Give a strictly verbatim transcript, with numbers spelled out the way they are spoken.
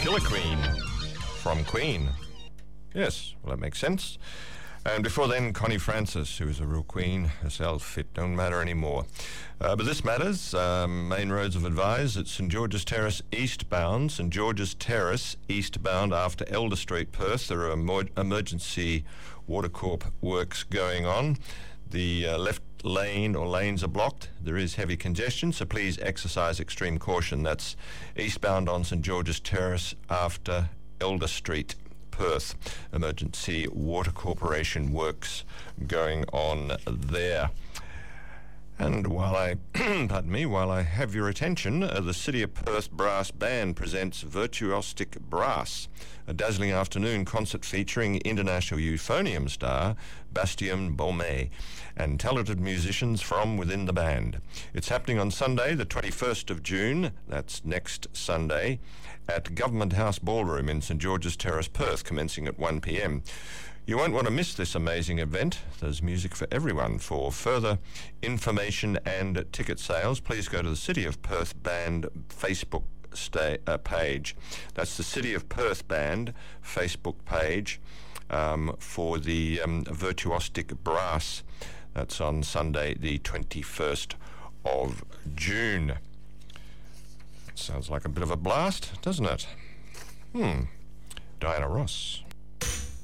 Killer Queen from Queen. Yes, well, that makes sense. And before then, Connie Francis, who was a real queen herself. It don't matter anymore. Uh, but this matters. Um, main roads of advise at St George's Terrace eastbound. St George's Terrace eastbound after Elder Street, Perth. There are mo- emergency water corp works going on. The uh, left lane or lanes are blocked. There is heavy congestion, so please exercise extreme caution. That's eastbound on St George's Terrace after Elder Street, Perth. Emergency Water Corporation works going on there. And while I, pardon me, while I have your attention, uh, the City of Perth Brass Band presents Virtuostic Brass, a dazzling afternoon concert featuring international euphonium star Bastien Baumet and talented musicians from within the band. It's happening on Sunday, the twenty-first of June, that's next Sunday, at Government House Ballroom in St George's Terrace, Perth, commencing at one p m. You won't want to miss this amazing event. There's music for everyone. For further information and ticket sales, please go to the City of Perth Band Facebook sta- uh, page. That's the City of Perth Band Facebook page um, for the um, Virtuostic Brass. That's on Sunday, the twenty-first of June. Sounds like a bit of a blast, doesn't it? Hmm. Diana Ross.